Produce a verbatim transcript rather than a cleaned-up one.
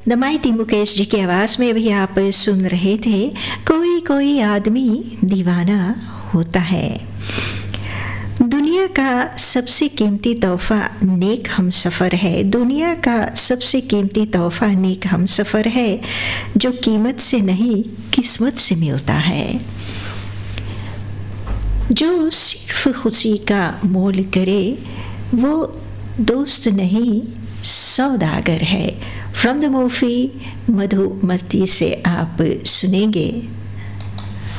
दमाइती मुकेश जी की आवाज़ में भी आप सुन रहे थे कोई कोई आदमी दीवाना होता है। दुनिया का सबसे कीमती तोहफा नेक हमसफ़र है। दुनिया का सबसे कीमती तोहफा नेक हमसफ़र है, जो कीमत से नहीं किस्मत से मिलता है। जो सिर्फ खुशी का मोल करे वो दोस्त नहीं सौदागर है। फ्रॉम द मूवी मधुमती से आप सुनेंगे